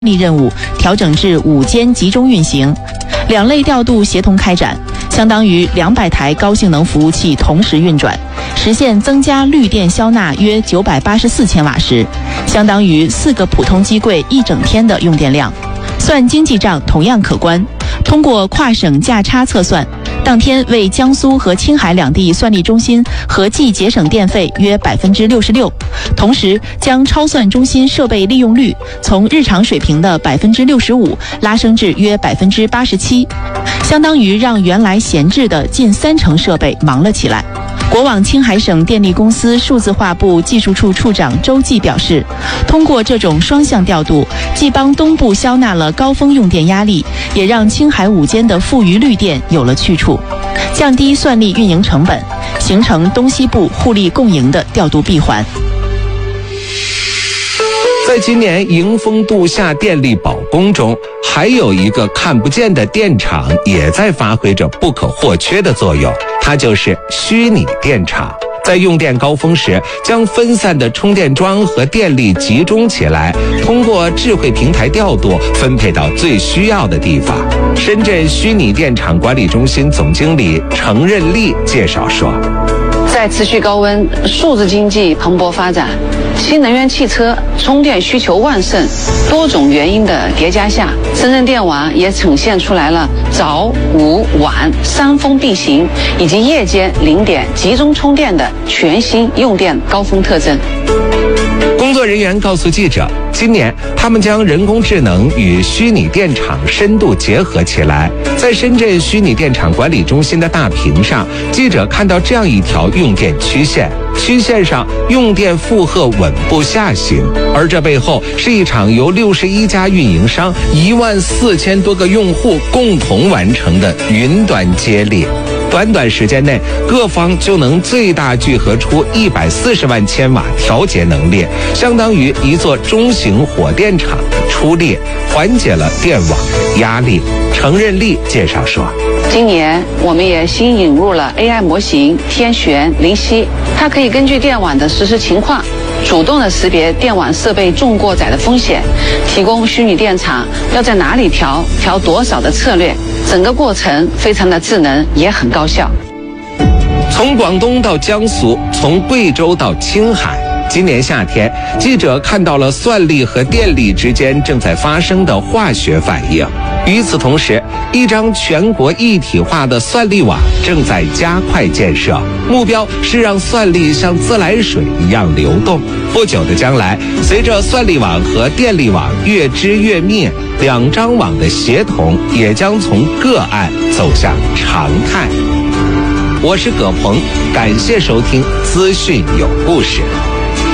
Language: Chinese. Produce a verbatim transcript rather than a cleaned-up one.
力任务调整至五间集中运行，两类调度协同开展，相当于两百台高性能服务器同时运转，实现增加绿电消纳约九百八十四千瓦时，相当于四个普通机柜一整天的用电量。算经济账同样可观，通过跨省价差测算，当天为江苏和青海两地算力中心合计节省电费约百分之六十六，同时将超算中心设备利用率从日常水平的百分之六十五拉升至约百分之八十七，相当于让原来闲置的近三成设备忙了起来。国网青海省电力公司数字化部技术处处长周继表示，通过这种双向调度，既帮东部消纳了高峰用电压力，也让青海五间的富余绿电有了去处，降低算力运营成本，形成东西部互利共赢的调度闭环。 在今年迎峰度夏电力保供中，还有一个看不见的电厂也在发挥着不可或缺的作用，它就是虚拟电厂。在用电高峰时，将分散的充电桩和电力集中起来，通过智慧平台调度分配到最需要的地方。深圳虚拟电厂管理中心总经理程任利介绍说， 在持续高温、数字经济蓬勃发展、新能源汽车充电需求旺盛多种原因的叠加下，深圳电网也呈现出来了早、午、晚三峰并行以及夜间零点集中充电的全新用电高峰特征。 工作人员告诉记者，今年他们将人工智能与虚拟电厂深度结合起来。在深圳虚拟电厂管理中心的大屏上，记者看到这样一条用电曲线，曲线上用电负荷稳步下行，而这背后是一场由六十一家运营商、一万四千多个用户共同完成的云端接力。短短时间内，各方就能最大聚合出一百四十万千瓦调节能力，相当于一座中型火电厂的出力，缓解了电网的压力。程任利介绍说， 今年我们也新引入了 A I 模型天璇、灵犀，它可以根据电网的实时情况，主动的识别电网设备重过载的风险，提供虚拟电厂要在哪里调、调多少的策略。整个过程非常的智能，也很高效。 从广东到江苏，从贵州到青海，今年夏天，记者看到了算力和电力之间正在发生的化学反应。与此同时，一张全国一体化的算力网正在加快建设，目标是让算力像自来水一样流动。不久的将来，随着算力网和电力网越织越密，两张网的协同也将从个案走向常态。我是葛鹏，感谢收听资讯有故事。